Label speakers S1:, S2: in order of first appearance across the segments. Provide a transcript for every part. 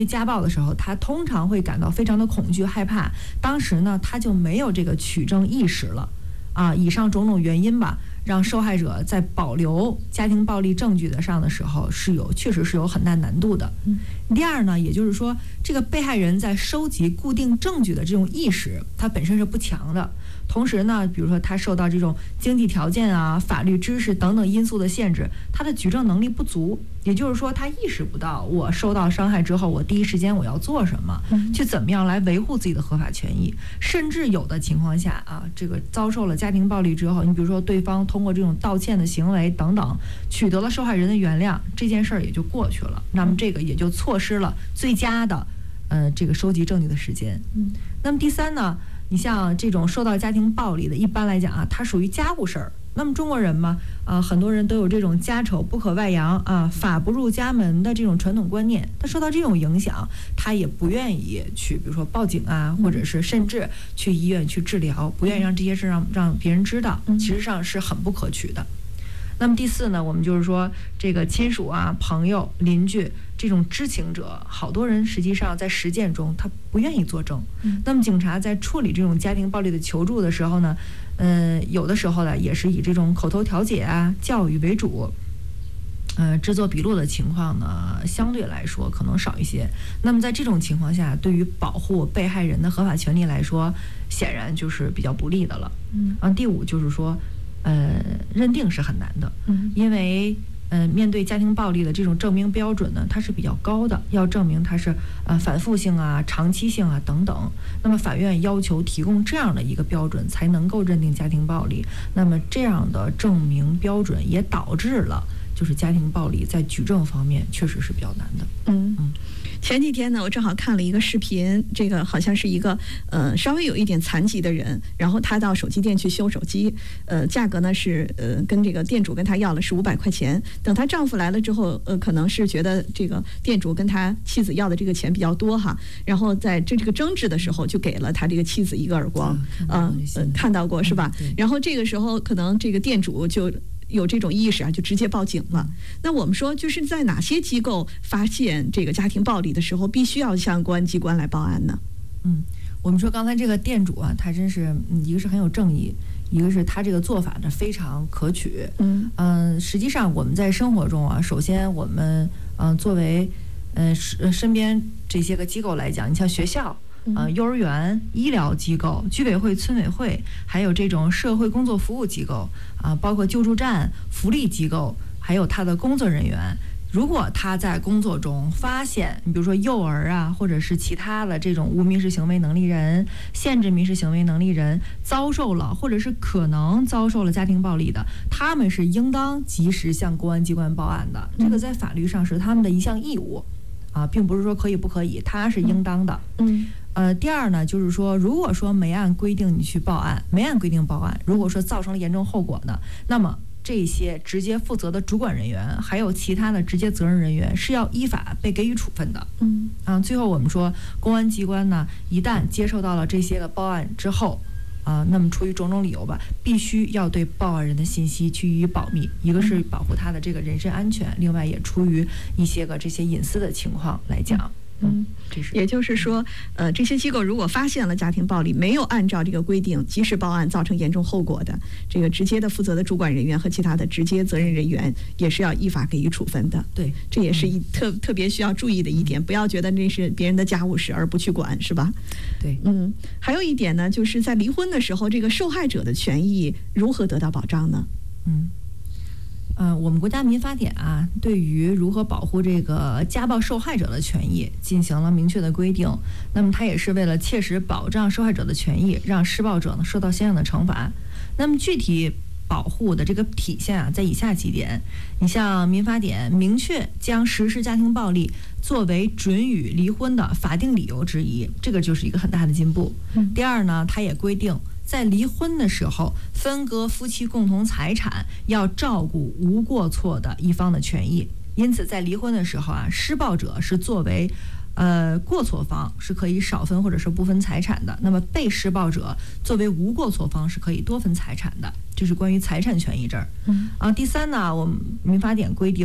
S1: 家暴的时候，他通常会感到非常的恐惧害怕，当时呢他就没有这个取证意识了啊。以上种种原因吧，让受害者在保留家庭暴力证据上的时候确实是有很大难度的。第二呢，也就是说这个被害人在收集固定证据的这种意识，他本身是不强的。同时呢，比如说他受到这种经济条件啊、法律知识等等因素的限制，他的举证能力不足，也就是说他意识不到我受到伤害之后，我第一时间我要做什么，去怎么样来维护自己的合法权益。甚至有的情况下啊，这个遭受了家庭暴力之后，你比如说对方通过这种道歉的行为等等，取得了受害人的原谅，这件事儿也就过去了。那么这个也就错失了最佳的这个收集证据的时间。那么第三呢，你像这种受到家庭暴力的，一般来讲啊，它属于家务事儿。那么中国人嘛，很多人都有这种家丑不可外扬啊，法不入家门的这种传统观念。他受到这种影响，他也不愿意去，比如说报警啊，或者是甚至去医院去治疗，不愿意让这些事让别人知道，其实上是很不可取的。那么第四呢，我们就是说这个亲属啊、朋友、邻居这种知情者，好多人实际上在实践中他不愿意作证。那么警察在处理这种家庭暴力的求助的时候呢，有的时候呢也是以这种口头调解啊、教育为主。制作笔录的情况呢，相对来说可能少一些。那么在这种情况下，对于保护被害人的合法权利来说，显然就是比较不利的了。第五就是说，认定是很难的，因为面对家庭暴力的这种证明标准呢，它是比较高的，要证明它是反复性啊、长期性啊等等。那么法院要求提供这样的一个标准，才能够认定家庭暴力。那么这样的证明标准也导致了，就是家庭暴力在举证方面确实是比较难的。
S2: 前几天呢，我正好看了一个视频，这个好像是一个稍微有一点残疾的人，然后他到手机店去修手机，价格呢是跟这个店主跟他要了是500块钱。等他丈夫来了之后，可能是觉得这个店主跟他妻子要的这个钱比较多哈，然后在这个争执的时候就给了他这个妻子一个耳光，看到过是吧？然后这个时候可能这个店主就有这种意识啊，就直接报警了。那我们说，就是在哪些机构发现这个家庭暴力的时候，必须要向公安机关来报案呢？
S1: 我们说刚才这个店主啊，他真是一个是很有正义，一个是他这个做法呢非常可取。实际上我们在生活中啊，首先我们作为身边这些个机构来讲，你像学校。幼儿园、医疗机构、居委会、村委会，还有这种社会工作服务机构啊，包括救助站、福利机构，还有他的工作人员。如果他在工作中发现，你比如说幼儿啊，或者是其他的这种无民事行为能力人、限制民事行为能力人遭受了，或者是可能遭受了家庭暴力的，他们是应当及时向公安机关报案的。这个在法律上是他们的一项义务啊，并不是说可以不可以，他是应当的。第二呢，就是说，如果说没按规定你去报案，没按规定报案，如果说造成了严重后果呢，那么这些直接负责的主管人员，还有其他的直接责任人员是要依法被给予处分的。最后我们说，公安机关呢，一旦接受到了这些个报案之后，那么出于种种理由吧，必须要对报案人的信息去予以保密，一个是保护他的这个人身安全，另外也出于一些个这些隐私的情况来讲。
S2: 也就是说，这些机构如果发现了家庭暴力，没有按照这个规定及时报案，造成严重后果的，这个直接的负责的主管人员和其他的直接责任人员也是要依法给予处分的。
S1: 对，
S2: 这也是特别需要注意的一点，不要觉得那是别人的家务事而不去管，是吧？
S1: 对，
S2: 还有一点呢，就是在离婚的时候，这个受害者的权益如何得到保障呢？
S1: 我们国家民法典啊，对于如何保护这个家暴受害者的权益进行了明确的规定。那么它也是为了切实保障受害者的权益，让施暴者呢受到相应的惩罚。那么具体保护的这个体现啊，在以下几点。你像民法典明确将实施家庭暴力作为准予离婚的法定理由之一，这个就是一个很大的进步。第二呢，它也规定，在离婚的时候，分割夫妻共同财产要照顾无过错的一方的权益。因此，在离婚的时候啊，施暴者是作为过错方是可以少分或者是不分财产的，那么被施暴者作为无过错方是可以多分财产的。这是关于财产权益这儿。第三呢，我们民法典规定，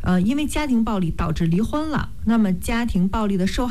S1: 因为家庭暴力导致离婚了，那么家庭暴力的受害